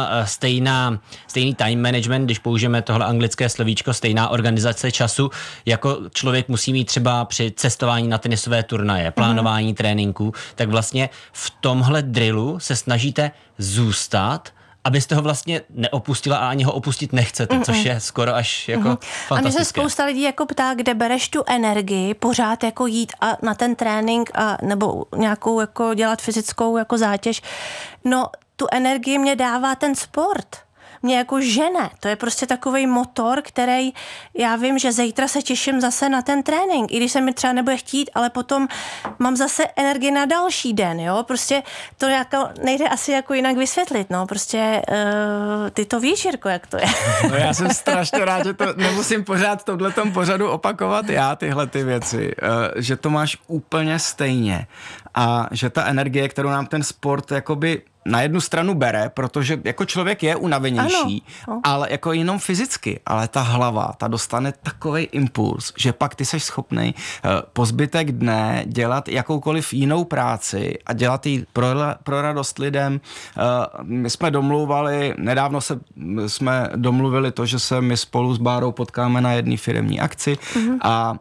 stejný time management, když použijeme tohle anglické slovíčko, stejná organizace času, jako člověk musí mít třeba při cestování na tenisové turnaje, plánování tréninků, tak vlastně v tomhle drillu se snažíte zůstat, abyste ho vlastně neopustila a ani ho opustit nechcete, což je skoro až jako fantastické. A mě se spousta lidí jako ptá, kde bereš tu energii, pořád jako jít na ten trénink a nebo nějakou jako dělat fyzickou jako zátěž. No, tu energii mě dává ten sport. Mě jako žene. To je prostě takovej motor, který já vím, že zítra se těším zase na ten trénink, i když se mi třeba nebude chtít, ale potom mám zase energii na další den, jo. Prostě to jako nejde asi jako jinak vysvětlit, no. Prostě ty to víš, Jirko, jak to je. No já jsem strašně rád, že to nemusím pořád v tomhletom pořadu opakovat já tyhle ty věci, že to máš úplně stejně a že ta energie, kterou nám ten sport jakoby na jednu stranu bere, protože jako člověk je unavenější, ale jako jenom fyzicky, ale ta hlava, ta dostane takovej impuls, že pak ty seš schopnej po zbytek dne dělat jakoukoliv jinou práci a dělat ji pro radost lidem. My jsme domluvali, nedávno jsme domluvili to, že se my spolu s Bárou potkáme na jedné firemní akci a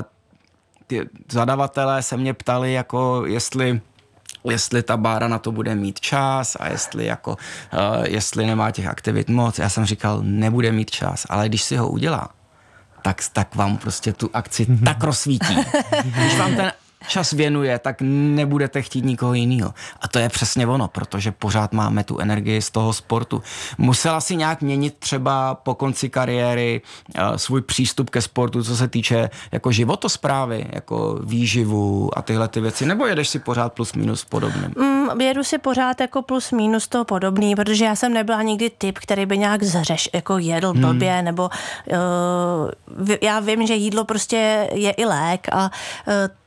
ty zadavatelé se mě ptali, jako jestli ta Bára na to bude mít čas a jestli nemá těch aktivit moc. Já jsem říkal, nebude mít čas, ale když si ho udělá, tak vám prostě tu akci tak rozsvítí. Když vám ten čas věnuje, tak nebudete chtít nikoho jiného. A to je přesně ono, protože pořád máme tu energii z toho sportu. Musela si nějak měnit třeba po konci kariéry svůj přístup ke sportu, co se týče jako životosprávy, jako výživu a tyhle ty věci, nebo jedeš si pořád plus minus podobným? Jedu si pořád jako plus minus to podobný, protože já jsem nebyla nikdy typ, který by nějak jako jedl blbě, nebo já vím, že jídlo prostě je i lék a tati taky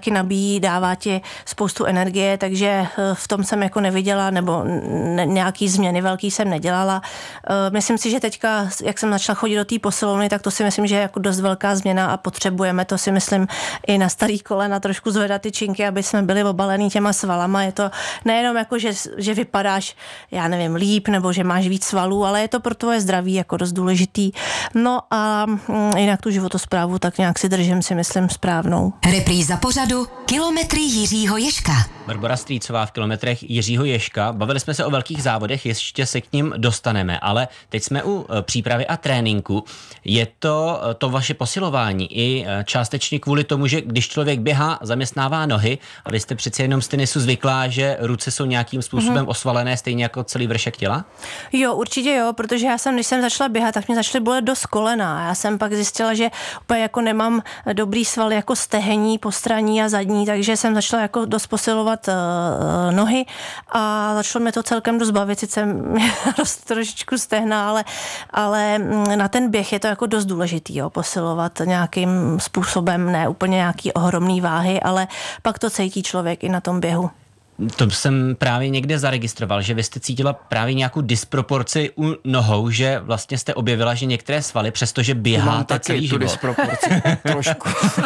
taky nabíjí, dává ti spoustu energie, takže v tom jsem jako neviděla, nebo nějaký změny velký jsem nedělala. Myslím si, že teďka, jak jsem začala chodit do té posilovny, tak to si myslím, že je jako dost velká změna a potřebujeme to, si myslím, i na starý kolena trošku zvedat ty činky, aby jsme byli obalený těma svalama. Je to nejenom jako, že vypadáš, já nevím, líp, nebo že máš víc svalů, ale je to pro tvoje zdraví jako dost důležitý. No a jinak tu životosprávu tak nějak si držím, si myslím, správnou. Repríza pořadu Kilometry Jiřího Ježka. Barbora Strýcová v Kilometrech Jiřího Ježka. Bavili jsme se o velkých závodech, ještě se k ním dostaneme, ale teď jsme u přípravy a tréninku. Je to vaše posilování i částečně kvůli tomu, že když člověk běhá, zaměstnává nohy, a vy jste přeci jenom z tenisu zvyklá, že ruce jsou nějakým způsobem osvalené, stejně jako celý vršek těla? Jo, určitě jo, protože když jsem začala běhat, tak mě začaly bolet dost kolena. Já jsem pak zjistila, že úplně jako nemám dobrý svaly jako stehení, postranní a zadní, takže jsem začala jako dost posilovat nohy a začalo mě to celkem dost bavit, sice rost trošičku stehna, ale na ten běh je to jako dost důležitý, jo, posilovat nějakým způsobem, ne úplně nějaký ohromný váhy, ale pak to cítí člověk i na tom běhu. To jsem právě někde zaregistroval, že vy jste cítila právě nějakou disproporci u nohou, že vlastně jste objevila, že některé svaly, přestože běháte celý život. Disproporci trošku.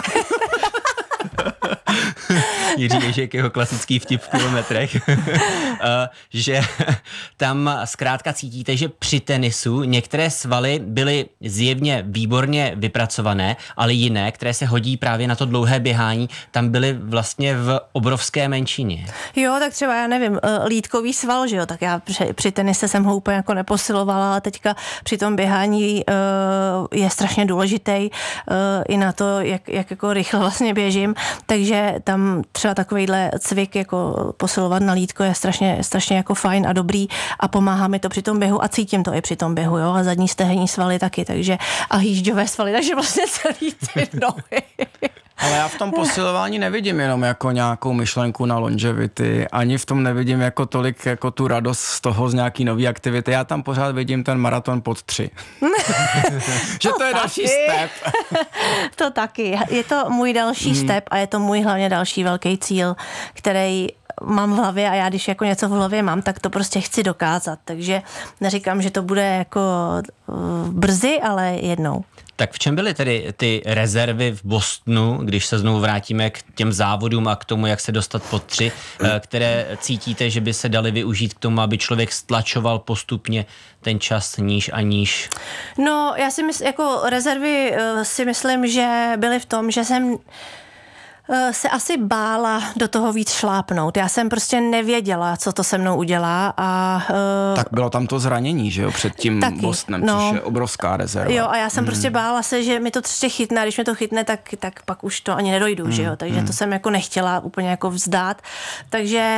Jiří Ježek, jeho klasický vtip v Kilometrech, že tam zkrátka cítíte, že při tenisu některé svaly byly zjevně výborně vypracované, ale jiné, které se hodí právě na to dlouhé běhání, tam byly vlastně v obrovské menšině. Jo, tak třeba, já nevím, lýtkový sval, že jo, tak já při tenise jsem ho úplně jako neposilovala, ale teďka při tom běhání je strašně důležitý i na to, jak jako rychle vlastně běžím, takže tam třeba takovýhle cvik jako posilovat na lýtko je strašně jako fajn a dobrý a pomáhá mi to při tom běhu a cítím to i při tom běhu, jo, a zadní stehenní svaly taky, takže a hýžďové svaly, takže vlastně celý ty nohy. Ale já v tom posilování nevidím jenom jako nějakou myšlenku na longevity, ani v tom nevidím jako tolik jako tu radost z toho, z nějaký nový aktivity. Já tam pořád vidím ten maraton pod 3. Že to je další step. To taky. Je to můj další step a je to můj hlavně další velký cíl, který mám v hlavě a já když jako něco v hlavě mám, tak to prostě chci dokázat. Takže neříkám, že to bude jako brzy, ale jednou. Tak v čem byly tedy ty rezervy v Bostonu, když se znovu vrátíme k těm závodům a k tomu, jak se dostat pod 3, které cítíte, že by se daly využít k tomu, aby člověk stlačoval postupně ten čas níž a níž? No, já si myslím, jako rezervy si myslím, že byly v tom, že jsem se asi bála do toho víc šlápnout. Já jsem prostě nevěděla, co to se mnou udělá a... Tak bylo tam to zranění, že jo, před tím Bostonem, což je obrovská rezerva. Jo, a já jsem prostě bála se, že mi to prostě chytne a když mi to chytne, tak pak už to ani nedojdu, že jo, takže to jsem jako nechtěla úplně jako vzdát. Takže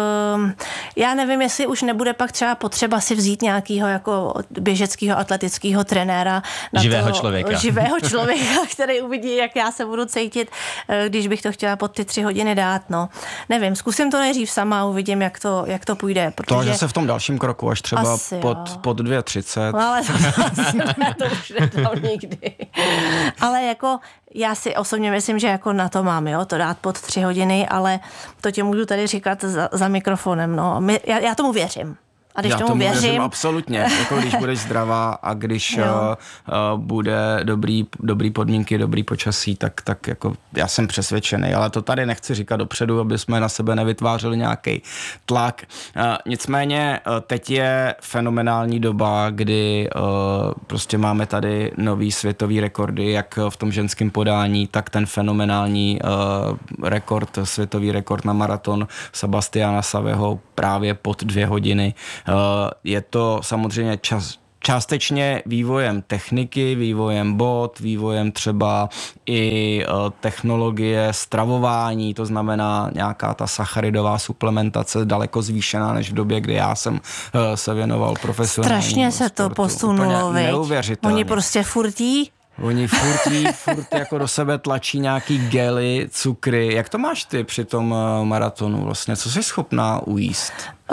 já nevím, jestli už nebude pak třeba potřeba si vzít nějakýho jako běžeckého atletického trenéra. Živého člověka. Živého člověka, který uvidí, jak já se budu cítit, když bych to chtěla pod ty 3 hodiny dát, no. Nevím, zkusím to nejdřív sama a uvidím, jak to půjde. Protože... To, že se v tom dalším kroku až třeba pod 2:30. No, ale to už nedal nikdy. Ale jako já si osobně myslím, že jako na to mám, jo, to dát pod 3 hodiny, ale to tě můžu tady říkat za mikrofonem, no. Já tomu věřím. A když já tomu věřím, absolutně, jako když budeš zdravá a když bude dobrý podmínky, dobrý počasí, tak jako já jsem přesvědčený, ale to tady nechci říkat dopředu, aby jsme na sebe nevytvářeli nějaký tlak. Nicméně teď je fenomenální doba, kdy prostě máme tady nový světový rekordy, jak v tom ženském podání, tak ten fenomenální světový rekord na maraton Sebastiana Saveho právě pod 2 hodiny. Je to samozřejmě částečně vývojem techniky, vývojem bot, vývojem třeba i technologie stravování, to znamená nějaká ta sacharidová suplementace daleko zvýšená než v době, kdy já jsem se věnoval profesionálnímu strašně se to posunulo, neuvěřitelně. Oni prostě furt jako do sebe tlačí nějaký gely, cukry. Jak to máš ty při tom maratonu vlastně? Co jsi schopná ujíst?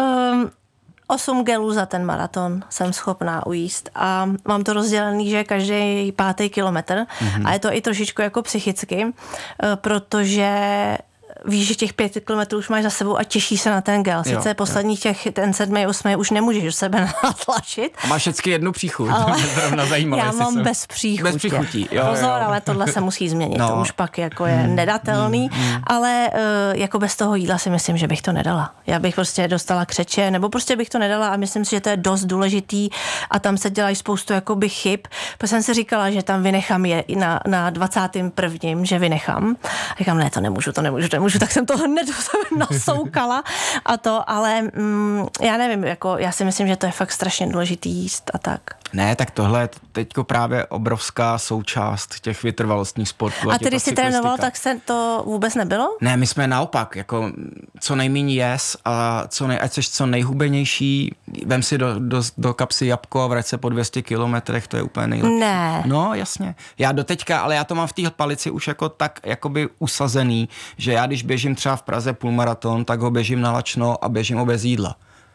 8 gelů za ten maraton jsem schopná ujíst a mám to rozdělený, že každý 5. kilometr a je to i trošičku jako psychicky, protože víš, že těch 5 kilometrů už máš za sebou a těší se na ten gel. Sice posledních ten 7., 8. už nemůžeš do sebe natlačit. A máš vždycky jednu příchuť. Zrovna zajímavé. Já mám bez příchutě. Bez příchutí. Pozor, ale tohle se musí změnit. To už pak jako je nedatelný, ale jako bez toho jídla si myslím, že bych to nedala. Já bych prostě dostala křeče, nebo prostě bych to nedala a myslím si, že to je dost důležitý a tam se dělají spoustu jakoby chyb. Protože jsem si říkala, že tam vynechám je na 21., že vynechám. A říkám, ne, to nemůžu, tak jsem to hned nasoukala a to, ale já nevím, jako já si myslím, že to je fakt strašně důležitý jíst a tak. Ne, tak tohle je teďko právě obrovská součást těch vytrvalostních sportů. A ty, když jsi trénoval, tak se to vůbec nebylo? Ne, my jsme naopak, jako co nejméně jes a ať seš co nejhubenější, vem si do kapsy jabko a vrať se po 200 kilometrech, to je úplně nejlepší. Ne. No, jasně. Já doteďka, ale já to mám v té palici už jako tak jakoby usazený, že já když běžím třeba v Praze půlmaraton, tak ho běžím na lačno a běžím ho bez jídla.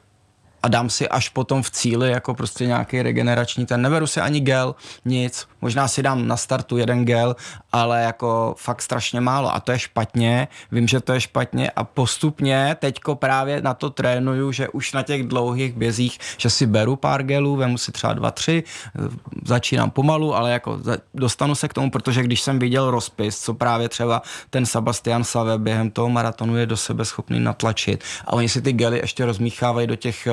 A dám si až potom v cíli jako prostě nějaký regenerační neberu si ani gel, nic, možná si dám na startu 1 gel, ale jako fakt strašně málo a to je špatně, vím, že to je špatně a postupně teďko právě na to trénuju, že už na těch dlouhých bězích, že si beru pár gelů, vemu si třeba 2, 3, začínám pomalu, ale jako dostanu se k tomu, protože když jsem viděl rozpis, co právě třeba ten Sebastian Save během toho maratonu je do sebe schopný natlačit a oni si ty gely ještě rozmíchávají do těch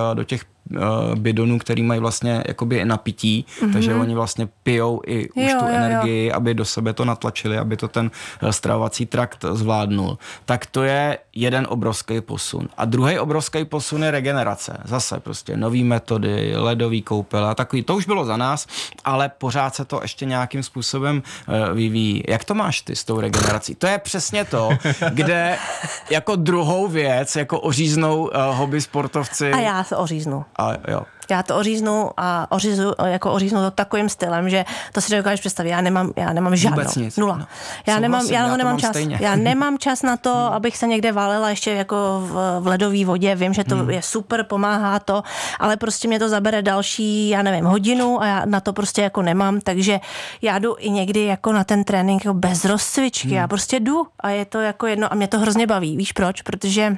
bidonů, který mají vlastně jakoby napití, takže oni vlastně pijou i už tu energii, aby do sebe to natlačili, aby to ten stravovací trakt zvládnul. Tak to je jeden obrovský posun. A druhý obrovský posun je regenerace. Zase prostě nový metody, ledový koupele a takový. To už bylo za nás, ale pořád se to ještě nějakým způsobem vyvíjí. Jak to máš ty s tou regenerací? To je přesně to, kde jako druhou věc, jako oříznou hobby sportovci. A já se oříznu. A jo. Já to oříznu a oříznu to takovým stylem, že to si nedokážeš představit. Já nemám žádnou. Vůbec nic. Nula. No. Já nemám čas. Stejně. Já nemám čas na to, abych se někde válela ještě jako v ledové vodě. Vím, že to je super, pomáhá to, ale prostě mě to zabere další, já nevím, hodinu a já na to prostě jako nemám, takže já jdu i někdy jako na ten trénink jako bez rozcvičky. Já prostě jdu a je to jako jedno a mě to hrozně baví. Víš proč? Protože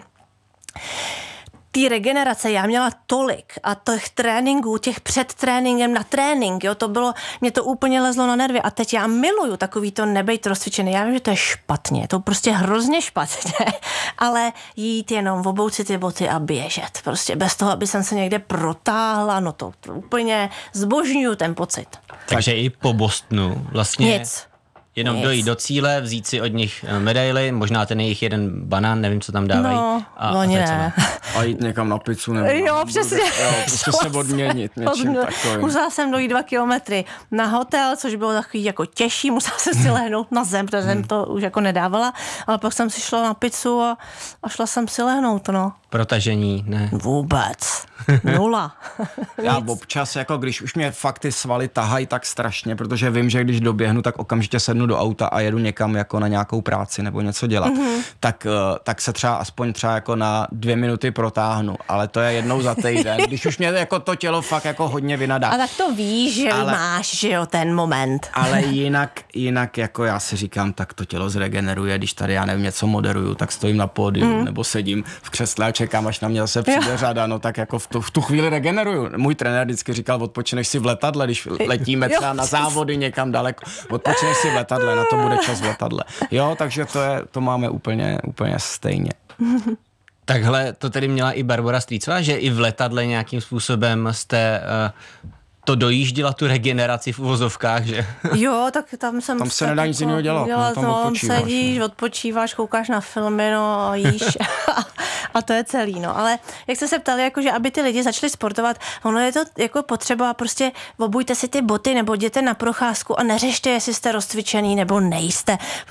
té regenerace já měla tolik a těch tréninků, těch před tréninkem na trénink, jo, to bylo, mě to úplně lezlo na nervy a teď já miluju takový to nebejt rozcvičený. Já vím, že to je špatně, to prostě hrozně špatně, ale jít jenom v obouci ty boty a běžet, prostě bez toho, aby jsem se někde protáhla, no to úplně zbožňuju ten pocit. Takže i po Bostonu vlastně nic. Jenom dojít do cíle, vzít si od nich medaily, možná ten jejich jeden banán, nevím, co tam dávají. No, oni ne. A jít někam na pizzu nebo jo, přesně. Prostě se odměnit něčím takovým. Musela jsem dojít 2 kilometry na hotel, což bylo takový jako těžší, musela jsem si lehnout na zem, protože jsem to už jako nedávala, ale pak jsem si šla na pizzu a šla jsem si lehnout, no. Protažení, ne? Vůbec. Nula. Já občas, jako když už mě fakt ty svaly tahají tak strašně, protože vím, že když doběhnu, tak okamžitě sednu do auta a jedu někam jako na nějakou práci nebo něco dělat. Tak se aspoň jako na 2 minuty protáhnu, ale to je jednou za týden. Když už mě jako to tělo fakt jako hodně vynadá. A tak to víš, že máš, že jo, ten moment. Ale jinak jako já si říkám, tak to tělo zregeneruje, když tady já nevím, něco moderuju, tak stojím na pódiu nebo sedím v křesle a čekám, až na mě zase přijde řada, no tak jako v tu chvíli regeneruju. Můj trenér vždycky říkal, odpočineš si v letadle, když letíme třeba na závody někam daleko, odpočineš si v letadle, na to bude čas v letadle. Jo, takže to máme úplně stejně. Takhle to tedy měla i Barbora Strýcová, že i v letadle nějakým způsobem jste to dojížděla tu regeneraci v uvozovkách, že? Jo, tak tam se nedá nic jiného dělat. Tam sedíš, odpočíváš, koukáš na filmy, no, jíš a to je celý, no. Ale jak jste se ptali, jakože aby ty lidi začali sportovat, ono je to jako potřeba, prostě obujte si ty boty nebo jděte na procházku a neřešte, jestli jste rozcvičený nebo nejste.